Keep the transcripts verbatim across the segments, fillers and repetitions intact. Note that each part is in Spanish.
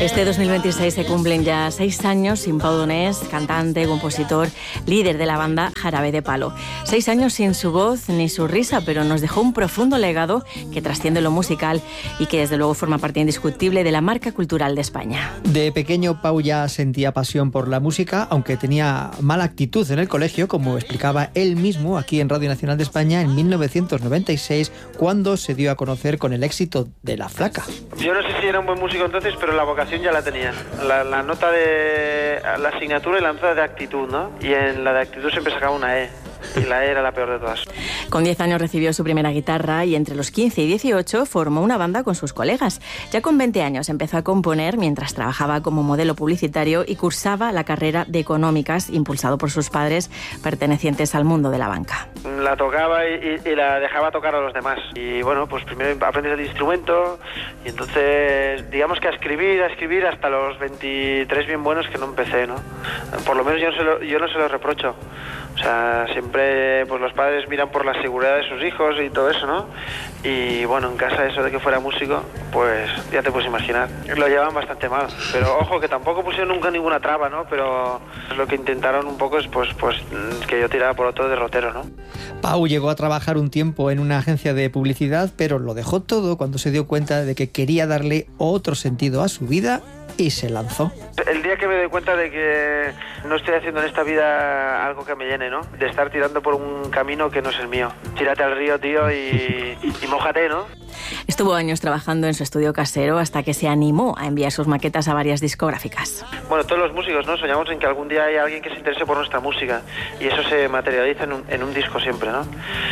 Este dos mil veintiséis se cumplen ya seis años sin Pau Donés, cantante, compositor, líder de la banda Jarabe de Palo. Seis años sin su voz ni su risa, pero nos dejó un profundo legado que trasciende lo musical y que desde luego forma parte indiscutible de la marca cultural de España. De pequeño, Pau ya sentía pasión por la música, aunque tenía mala actitud en el colegio, como explicaba él mismo aquí en Radio Nacional de España en mil novecientos noventa y seis, cuando se dio a conocer con el éxito de La Flaca. Yo no sé si era un buen músico entonces, pero la vocación ya la tenía. La, la nota de la asignatura y la nota de actitud, ¿no? Y en la de actitud siempre sacaba una E. Y la E era la peor de todas. Con diez años recibió su primera guitarra y entre los quince y dieciocho formó una banda con sus colegas. Ya con veinte años empezó a componer mientras trabajaba como modelo publicitario y cursaba la carrera de Económicas, impulsado por sus padres pertenecientes al mundo de la banca. La tocaba y, y, y la dejaba tocar a los demás. Y bueno, pues primero aprendes el instrumento y entonces digamos que a escribir, a escribir hasta los veintitrés bien buenos que no empecé, ¿no? Por lo menos yo no se lo, yo no se lo reprocho. O sea, siempre pues los padres miran por la seguridad de sus hijos y todo eso, ¿no? Y bueno, en casa eso de que fuera músico, pues ya te puedes imaginar. Lo llevaban bastante mal, pero ojo, que tampoco pusieron nunca ninguna traba, ¿no? Pero lo que intentaron un poco es pues, pues que yo tirara por otro derrotero, ¿no? Pau llegó a trabajar un tiempo en una agencia de publicidad, pero lo dejó todo cuando se dio cuenta de que quería darle otro sentido a su vida y se lanzó. El día que me doy cuenta de que no estoy haciendo en esta vida algo que me llene, ¿no? De estar tirando por un camino que no es el mío. Tírate al río, tío, y, y mójate, ¿no? Estuvo años trabajando en su estudio casero hasta que se animó a enviar sus maquetas a varias discográficas. Bueno, todos los músicos, ¿no? Soñamos en que algún día hay alguien que se interese por nuestra música y eso se materializa en un, en un disco siempre, ¿no?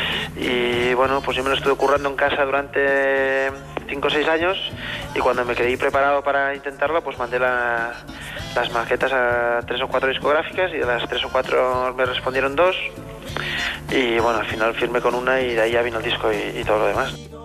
Y bueno, pues yo me lo estuve currando en casa durante cinco o seis años y cuando me creí preparado para intentarlo, pues mandé la, las maquetas a tres o cuatro discográficas y de las tres o cuatro me respondieron dos y bueno, al final firmé con una y de ahí ya vino el disco y, y todo lo demás.